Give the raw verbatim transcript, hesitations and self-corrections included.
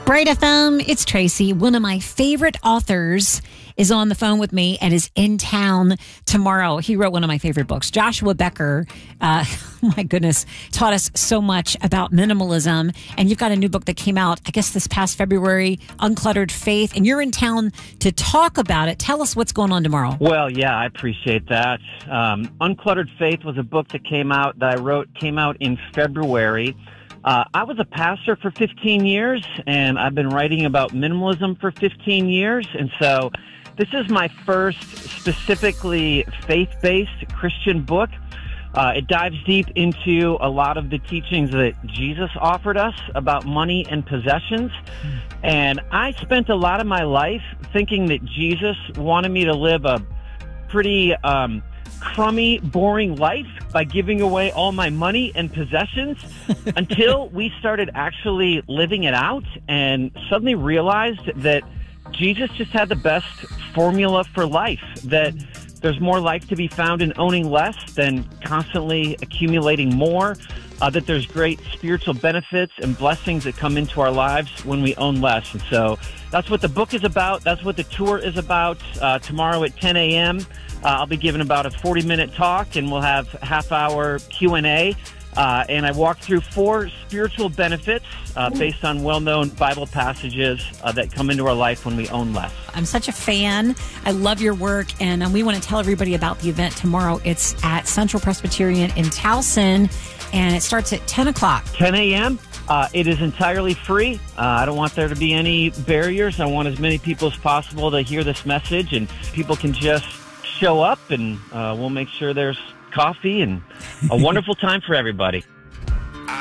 Bright F M, it's Tracy. One of my favorite authors is on the phone with me and is in town tomorrow. He wrote one of my favorite books. Joshua Becker, uh, my goodness, taught us so much about minimalism. And you've got a new book that came out, I guess, this past February, Uncluttered Faith. And you're in town to talk about it. Tell us what's going on tomorrow. Well, yeah, I appreciate that. Um, Uncluttered Faith was a book that came out, that I wrote, came out in February. Uh, I was a pastor for fifteen years, and I've been writing about minimalism for fifteen years. And so this is my first specifically faith-based Christian book. Uh, it dives deep into a lot of the teachings that Jesus offered us about money and possessions. And I spent a lot of my life thinking that Jesus wanted me to live a pretty um, crummy, boring life by giving away all my money and possessions until we started actually living it out and suddenly realized that Jesus just had the best formula for life, that there's more life to be found in owning less than constantly accumulating more, uh, that there's great spiritual benefits and blessings that come into our lives when we own less. And so that's what the book is about. That's what the tour is about. Uh, tomorrow at ten a.m., uh, I'll be giving about a forty-minute talk, and we'll have half-hour Q and A. Uh, and I walk through four spiritual benefits uh, based on well-known Bible passages uh, that come into our life when we own less. I'm such a fan. I love your work, and um, we want to tell everybody about the event tomorrow. It's at Central Presbyterian in Towson, and it starts at ten o'clock. ten a.m. Uh, it is entirely free. Uh, I don't want there to be any barriers. I want as many people as possible to hear this message, and people can just show up, and uh, we'll make sure there's coffee and a wonderful time for everybody.